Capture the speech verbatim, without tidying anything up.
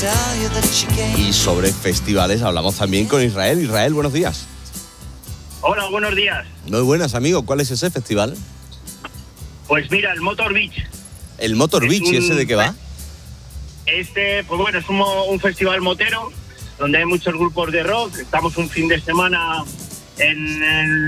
Y sobre festivales hablamos también con Israel. Israel, buenos días. Hola, buenos días. Muy buenas, amigo. ¿Cuál es ese festival? Pues mira, el Motor Beach. ¿El Motor Beach? ¿Y ese de qué va? Este, pues bueno, es un, un festival motero donde hay muchos grupos de rock. Estamos un fin de semana en el